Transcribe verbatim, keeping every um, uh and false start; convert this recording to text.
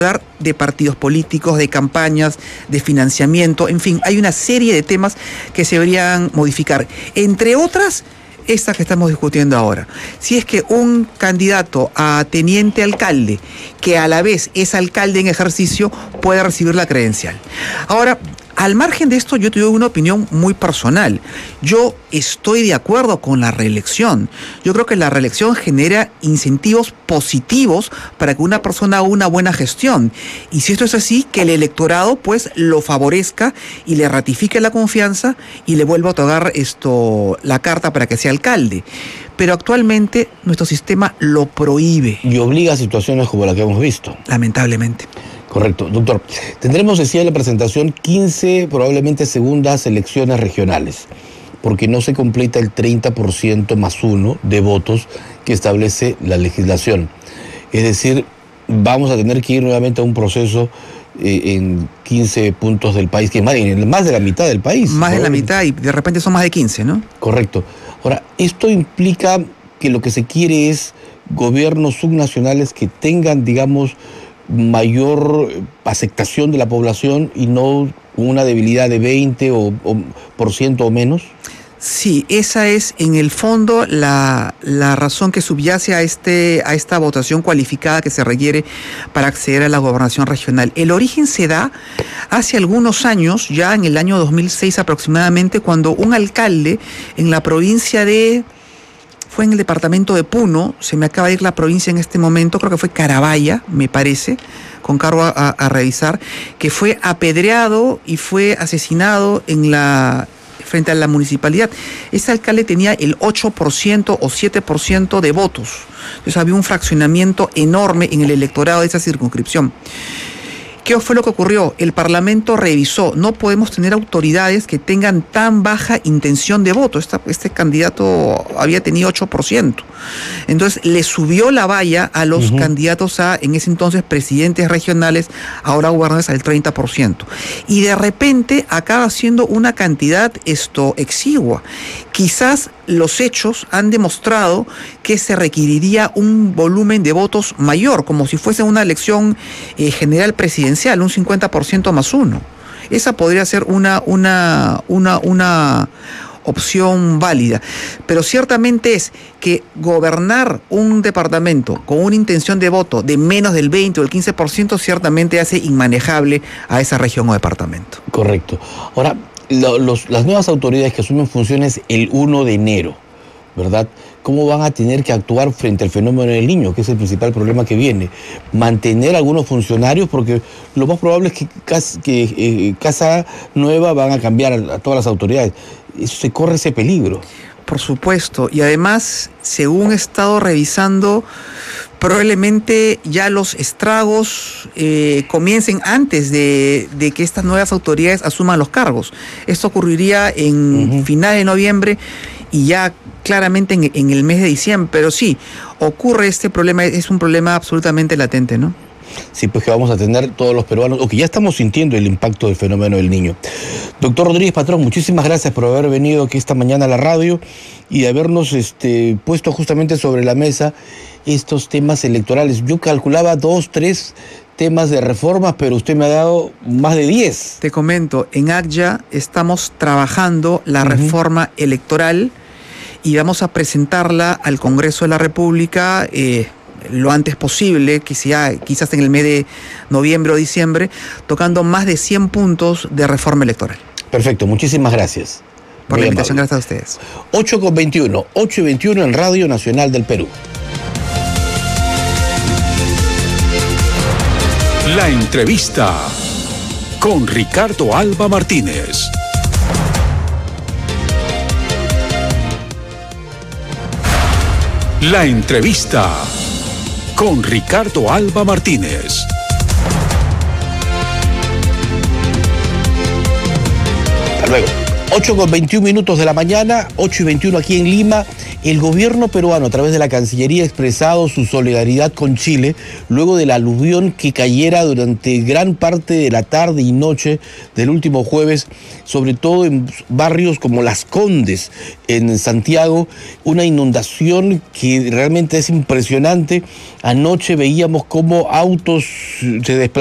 de partidos políticos, de campañas, de financiamiento, en fin, hay una serie de temas que se deberían modificar. Entre otras, esta que estamos discutiendo ahora. Si es que un candidato a teniente alcalde, que a la vez es alcalde en ejercicio, puede recibir la credencial. Ahora, al margen de esto, yo te doy una opinión muy personal. Yo estoy de acuerdo con la reelección. Yo creo que la reelección genera incentivos positivos para que una persona haga una buena gestión. Y si esto es así, que el electorado pues lo favorezca y le ratifique la confianza y le vuelva a otorgar esto, la carta para que sea alcalde. Pero actualmente nuestro sistema lo prohíbe. Y obliga a situaciones como la que hemos visto. Lamentablemente. Correcto. Doctor, tendremos, decía en la presentación, quince probablemente segundas elecciones regionales, porque no se completa el treinta por ciento más uno de votos que establece la legislación. Es decir, vamos a tener que ir nuevamente a un proceso eh, en quince puntos del país, que es más, en más de la mitad del país. Más de la mitad y de repente son más de quince, ¿no? Correcto. Ahora, esto implica que lo que se quiere es gobiernos subnacionales que tengan, digamos, mayor aceptación de la población y no una debilidad de veinte o, o por ciento o menos. Sí, esa es en el fondo la, la razón que subyace a, este, a esta votación cualificada que se requiere para acceder a la gobernación regional. El origen se da hace algunos años, ya en el año dos mil seis aproximadamente, cuando un alcalde en la provincia de... fue en el departamento de Puno, se me acaba de ir la provincia en este momento, creo que fue Carabaya, me parece, con cargo a, a, a revisar, que fue apedreado y fue asesinado en la frente a la municipalidad. Este alcalde tenía el ocho por ciento o siete por ciento de votos. Entonces había un fraccionamiento enorme en el electorado de esa circunscripción. ¿Qué fue lo que ocurrió? El Parlamento revisó, no podemos tener autoridades que tengan tan baja intención de voto. Esta, este candidato había tenido ocho por ciento. Entonces le subió la valla a los uh-huh. candidatos a, en ese entonces, presidentes regionales, ahora gobernadores, al treinta por ciento. Y de repente acaba siendo una cantidad esto exigua. Quizás los hechos han demostrado que se requeriría un volumen de votos mayor, como si fuese una elección eh, general presidencial, un cincuenta por ciento más uno. Esa podría ser una, una, una, una opción válida. Pero ciertamente es que gobernar un departamento con una intención de voto de menos del veinte o el quince por ciento ciertamente hace inmanejable a esa región o departamento. Correcto. Ahora, Lo, los, las nuevas autoridades que asumen funciones el primero de enero, ¿verdad? ¿Cómo van a tener que actuar frente al fenómeno del Niño, que es el principal problema que viene? Mantener algunos funcionarios, porque lo más probable es que Casa, que, eh, Casa Nueva van a cambiar a, a todas las autoridades. Eso, se corre ese peligro. Por supuesto, y además, según he estado revisando, probablemente ya los estragos eh, comiencen antes de, de que estas nuevas autoridades asuman los cargos. Esto ocurriría en uh-huh. final de noviembre y ya claramente en, en el mes de diciembre, pero sí, ocurre este problema, es un problema absolutamente latente, ¿no? Sí, pues que vamos a tener todos los peruanos, o que ya estamos sintiendo el impacto del fenómeno del Niño. Doctor Rodríguez Patrón, muchísimas gracias por haber venido aquí esta mañana a la radio y de habernos este, puesto justamente sobre la mesa estos temas electorales. Yo calculaba dos, tres temas de reformas, pero usted me ha dado más de diez. Te comento, en A C Y A estamos trabajando la uh-huh. reforma electoral y vamos a presentarla al Congreso de la República eh, lo antes posible, que sea quizás en el mes de noviembre o diciembre, tocando más de cien puntos de reforma electoral. Perfecto, muchísimas gracias. Por la invitación, gracias a ustedes. ocho con veintiuno, ocho y veintiuno en Radio Nacional del Perú. La entrevista con Ricardo Alba Martínez. La entrevista con Ricardo Alba Martínez. Hasta luego. ocho con veintiún minutos de la mañana, ocho y veintiuno aquí en Lima. El gobierno peruano, a través de la Cancillería, ha expresado su solidaridad con Chile luego del aluvión que cayera durante gran parte de la tarde y noche del último jueves, sobre todo en barrios como Las Condes, en Santiago, una inundación que realmente es impresionante. Anoche veíamos cómo autos se desplazaban